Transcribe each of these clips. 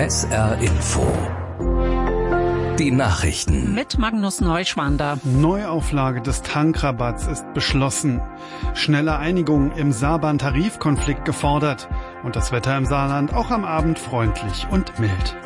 SR Info. Die Nachrichten. Mit Magnus Neuschwander. Neuauflage des Tankrabatts ist beschlossen. Schnelle Einigung im Saarbahn-Tarifkonflikt gefordert. Und das Wetter im Saarland auch am Abend freundlich und mild.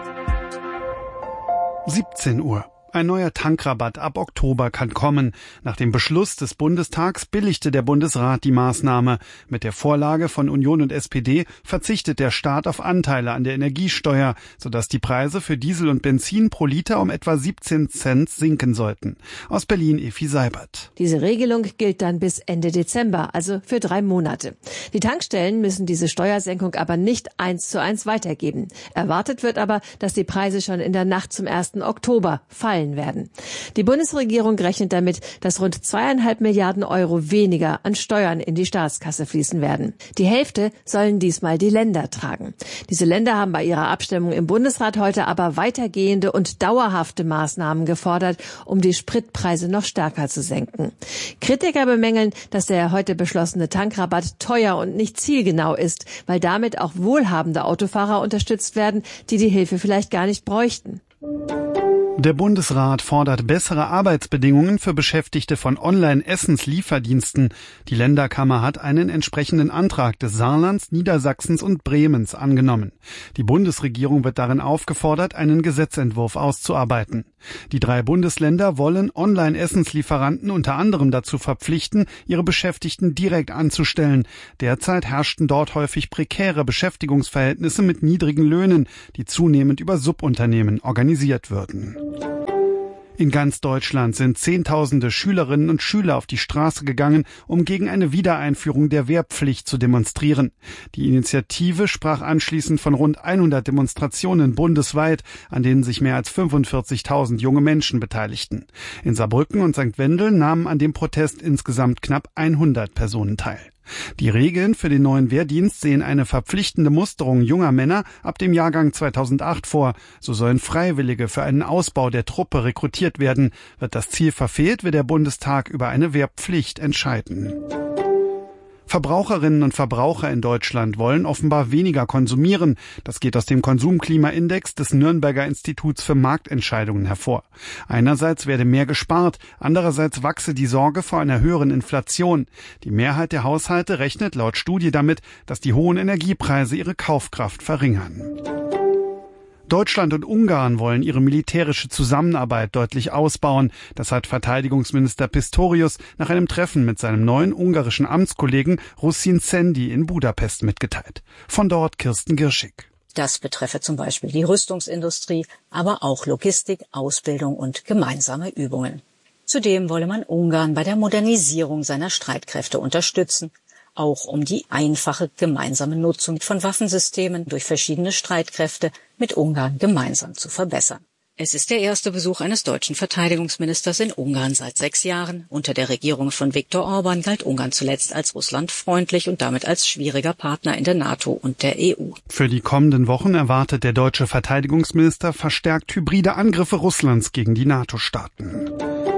17 Uhr. Ein neuer Tankrabatt ab Oktober kann kommen. Nach dem Beschluss des Bundestags billigte der Bundesrat die Maßnahme. Mit der Vorlage von Union und SPD verzichtet der Staat auf Anteile an der Energiesteuer, sodass die Preise für Diesel und Benzin pro Liter um etwa 17 Cent sinken sollten. Aus Berlin Efi Seibert. Diese Regelung gilt dann bis Ende Dezember, also für 3 Monate. Die Tankstellen müssen diese Steuersenkung aber nicht 1:1 weitergeben. Erwartet wird aber, dass die Preise schon in der Nacht zum 1. Oktober fallen werden. Die Bundesregierung rechnet damit, dass rund 2,5 Milliarden Euro weniger an Steuern in die Staatskasse fließen werden. Die Hälfte sollen diesmal die Länder tragen. Diese Länder haben bei ihrer Abstimmung im Bundesrat heute aber weitergehende und dauerhafte Maßnahmen gefordert, um die Spritpreise noch stärker zu senken. Kritiker bemängeln, dass der heute beschlossene Tankrabatt teuer und nicht zielgenau ist, weil damit auch wohlhabende Autofahrer unterstützt werden, die die Hilfe vielleicht gar nicht bräuchten. Der Bundesrat fordert bessere Arbeitsbedingungen für Beschäftigte von Online-Essenslieferdiensten. Die Länderkammer hat einen entsprechenden Antrag des Saarlands, Niedersachsens und Bremens angenommen. Die Bundesregierung wird darin aufgefordert, einen Gesetzentwurf auszuarbeiten. Die 3 Bundesländer wollen Online-Essenslieferanten unter anderem dazu verpflichten, ihre Beschäftigten direkt anzustellen. Derzeit herrschten dort häufig prekäre Beschäftigungsverhältnisse mit niedrigen Löhnen, die zunehmend über Subunternehmen organisiert würden. In ganz Deutschland sind Zehntausende Schülerinnen und Schüler auf die Straße gegangen, um gegen eine Wiedereinführung der Wehrpflicht zu demonstrieren. Die Initiative sprach anschließend von rund 100 Demonstrationen bundesweit, an denen sich mehr als 45.000 junge Menschen beteiligten. In Saarbrücken und St. Wendel nahmen an dem Protest insgesamt knapp 100 Personen teil. Die Regeln für den neuen Wehrdienst sehen eine verpflichtende Musterung junger Männer ab dem Jahrgang 2008 vor. So sollen Freiwillige für einen Ausbau der Truppe rekrutiert werden. Wird das Ziel verfehlt, wird der Bundestag über eine Wehrpflicht entscheiden. Verbraucherinnen und Verbraucher in Deutschland wollen offenbar weniger konsumieren. Das geht aus dem Konsumklimaindex des Nürnberger Instituts für Marktentscheidungen hervor. Einerseits werde mehr gespart, andererseits wachse die Sorge vor einer höheren Inflation. Die Mehrheit der Haushalte rechnet laut Studie damit, dass die hohen Energiepreise ihre Kaufkraft verringern. Deutschland und Ungarn wollen ihre militärische Zusammenarbeit deutlich ausbauen. Das hat Verteidigungsminister Pistorius nach einem Treffen mit seinem neuen ungarischen Amtskollegen Russin Szendi in Budapest mitgeteilt. Von dort Kirsten Girschig. Das betreffe zum Beispiel die Rüstungsindustrie, aber auch Logistik, Ausbildung und gemeinsame Übungen. Zudem wolle man Ungarn bei der Modernisierung seiner Streitkräfte unterstützen, auch um die einfache gemeinsame Nutzung von Waffensystemen durch verschiedene Streitkräfte mit Ungarn gemeinsam zu verbessern. Es ist der erste Besuch eines deutschen Verteidigungsministers in Ungarn seit 6 Jahren. Unter der Regierung von Viktor Orbán galt Ungarn zuletzt als russlandfreundlich und damit als schwieriger Partner in der NATO und der EU. Für die kommenden Wochen erwartet der deutsche Verteidigungsminister verstärkt hybride Angriffe Russlands gegen die NATO-Staaten.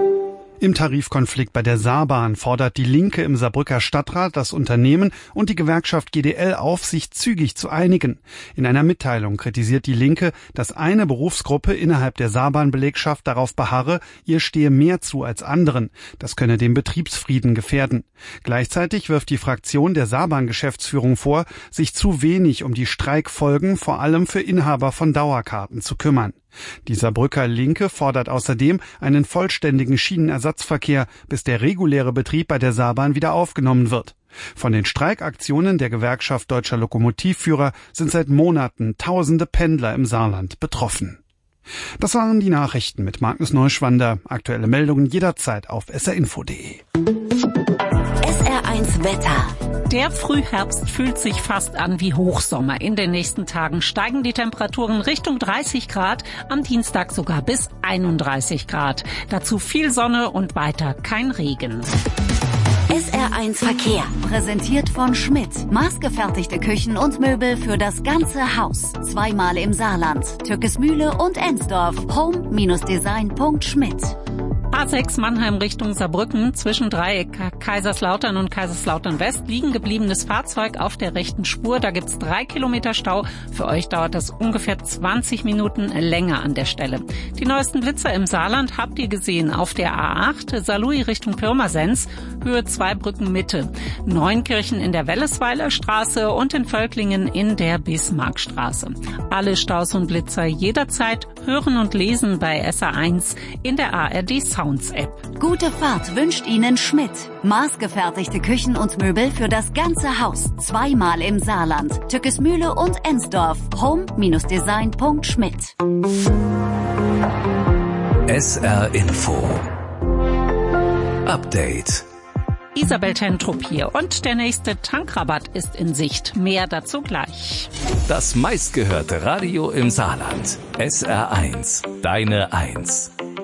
Im Tarifkonflikt bei der Saarbahn fordert die Linke im Saarbrücker Stadtrat das Unternehmen und die Gewerkschaft GdL auf, sich zügig zu einigen. In einer Mitteilung kritisiert die Linke, dass eine Berufsgruppe innerhalb der Saarbahn-Belegschaft darauf beharre, ihr stehe mehr zu als anderen. Das könne den Betriebsfrieden gefährden. Gleichzeitig wirft die Fraktion der Saarbahn-Geschäftsführung vor, sich zu wenig um die Streikfolgen vor allem für Inhaber von Dauerkarten zu kümmern. Die Saarbrücker Linke fordert außerdem einen vollständigen Schienenersatzverkehr, bis der reguläre Betrieb bei der Saarbahn wieder aufgenommen wird. Von den Streikaktionen der Gewerkschaft Deutscher Lokomotivführer sind seit Monaten tausende Pendler im Saarland betroffen. Das waren die Nachrichten mit Magnus Neuschwander. Aktuelle Meldungen jederzeit auf srinfo.de. SR1 Wetter. Der Frühherbst fühlt sich fast an wie Hochsommer. In den nächsten Tagen steigen die Temperaturen Richtung 30 Grad, am Dienstag sogar bis 31 Grad. Dazu viel Sonne und weiter kein Regen. SR1 Verkehr, präsentiert von Schmidt. Maßgefertigte Küchen und Möbel für das ganze Haus. 2-mal im Saarland, Türkesmühle und Ensdorf. Home-design.schmidt. A6 Mannheim Richtung Saarbrücken zwischen Dreieck Kaiserslautern und Kaiserslautern West liegen gebliebenes Fahrzeug auf der rechten Spur. Da gibt's 3 Kilometer Stau. Für euch dauert das ungefähr 20 Minuten länger an der Stelle. Die neuesten Blitzer im Saarland habt ihr gesehen auf der A8 Saarlouis Richtung Pirmasens, Höhe Zweibrücken Mitte. Neunkirchen in der Wellesweiler Straße und in Völklingen in der Bismarckstraße. Alle Staus und Blitzer jederzeit hören und lesen bei SA1 in der ARD Sounds App. Gute Fahrt wünscht Ihnen Schmidt. Maßgefertigte Küchen und Möbel für das ganze Haus. Zweimal im Saarland. Tückesmühle und Ensdorf. home-design.schmidt. SR Info Update. Isabel Tentrup hier und der nächste Tankrabatt ist in Sicht. Mehr dazu gleich. Das meistgehörte Radio im Saarland. SR1, deine 1.